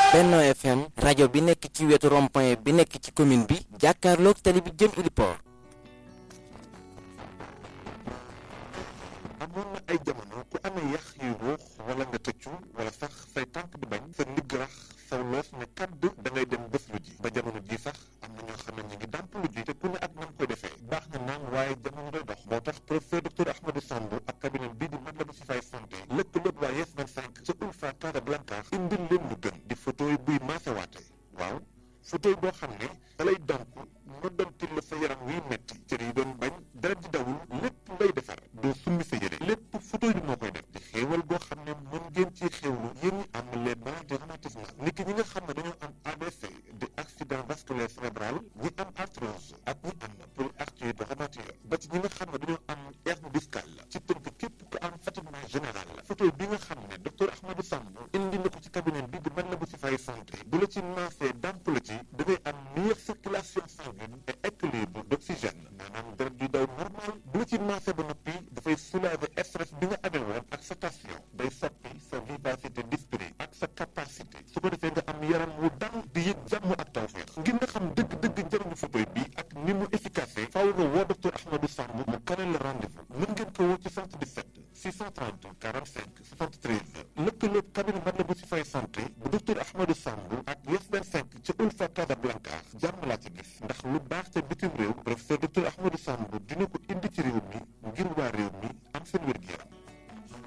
Benno FM rajo bi nekk ci wetu rond-point bi nekk ci commune bi jàkkaarloog tali bi jëm Iliport. amoon na ay jamono ku amee yax yu ruux wala nga tëccu wala sax say tànk di bañ sa ndigg rax saw loos ne kàdd da ngay dem bés lu ji ba jamono ji sax am na ñoo xam ne ñu ngi dàmp lu ji te ku ne ak nam koy defee baax na naan waaye jamono day dox moo tax professeur docteur Ahmadou Samb ak cabinet bii di Matlaboul Chifaay santé lëkkaloog waa Yes 25 ca Ulfa Casablanca indil leen lu gën di photo yi buy maasewaate waaw photo yi boo xam ne da lay damp noddantil la sa yaram wiy metti cër yi doon bañ dara di dawul lépp lay defar doo summi sa yére lépp photo bi moo koy def di xéewal boo xam ne mën ngeen ci xéewlu yéen ñi am les maladies rhumatismales nit ki ñi nga xam ne dañoo am AVC di accident vasculaire cérébral ñi am arthrose ak ñi am polyarthrite rhumatoïde ba ci ñi nga xam ne dañoo am hernie discale ci tënk képp ku am fatiguement général la photo bi nga xam ne docteur Ahmadou Samb indi na ko ci cabinet bi di Matlaboul Chifaay santé bu la ci maasee damp la ci da ngay am meilleure circulation sanguine et équilibre d'oxygène maanaam deret du daw normal bu la ci maasee ba noppi dafay soulager stress bi nga amee woon ak sa tension day soppi sa vivacité d'esprit ak sa capacité su ko defee nga am yaram wu dal di yëg jàmm ak tawfeex ngir nga xam dëgg-dëgg njëriñu photo bi ak ni mu efficace faaw nga woo docteur Ahmadou Samb mu kaneel la rendez-vous mën ngeen ko woo ci 77 630 45 73 lëkkaloog cabinet Matlaboul Chifaay santé bu docteur Ahmadou Samb ak Yes 25 ca Ulfa Casablanca jàmm laa ci gis ndax lu baax ca bitim réew professeur docteur Ahmadou Samb dina ko indi ci réew mi ngir waa réew mi am seen wér-gu-yaram